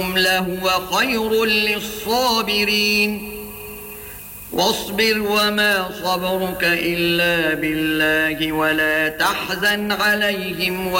لهو خير للصابرين واصبر وما صبرك إلا بالله ولا تحزن عليهم